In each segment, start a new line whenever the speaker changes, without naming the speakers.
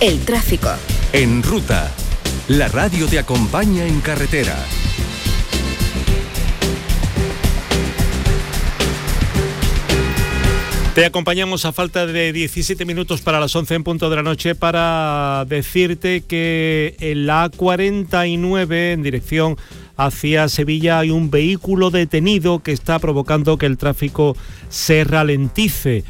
El tráfico.
En Ruta, la radio te acompaña en carretera.
Te acompañamos a falta de 17 minutos para las 11 en punto de la noche para decirte que en la A49 en dirección hacia Sevilla hay un vehículo detenido que está provocando que el tráfico se ralentice.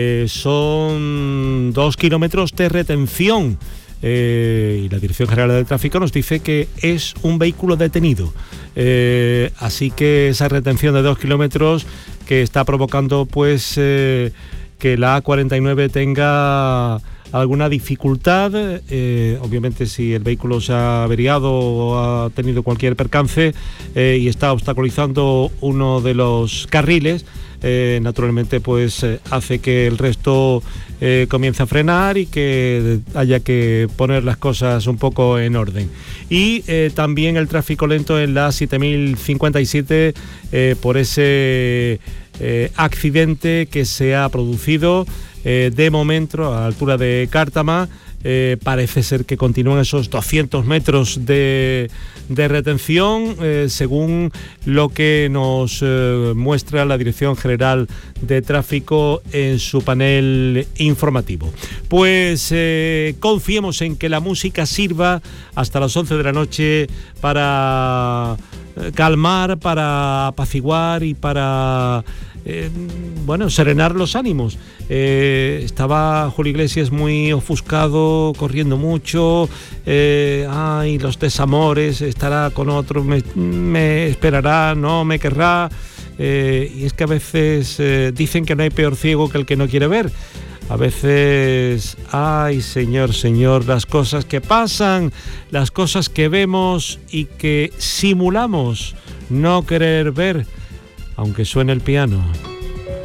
Son 2 kilómetros de retención. Y la Dirección General del Tráfico nos dice que es un vehículo detenido. Así que esa retención de 2 kilómetros que está provocando pues que la A49 tenga alguna dificultad. Obviamente si el vehículo se ha averiado o ha tenido cualquier percance y está obstaculizando uno de los carriles, naturalmente pues hace que el resto comience a frenar y que haya que poner las cosas un poco en orden. Y también el tráfico lento en la 7057 por ese accidente que se ha producido de momento a la altura de Cártama. Parece ser que continúan esos 200 metros de retención, según lo que nos muestra la Dirección General de Tráfico en su panel informativo. Pues confiemos en que la música sirva hasta las 11 de la noche para calmar, para apaciguar y para serenar los ánimos. Estaba Julio Iglesias muy ofuscado, corriendo mucho, los desamores, estará con otro, me esperará, no me querrá, y es que a veces dicen que no hay peor ciego que el que no quiere ver. A veces, ay señor, las cosas que pasan, las cosas que vemos y que simulamos no querer ver, aunque suene el piano.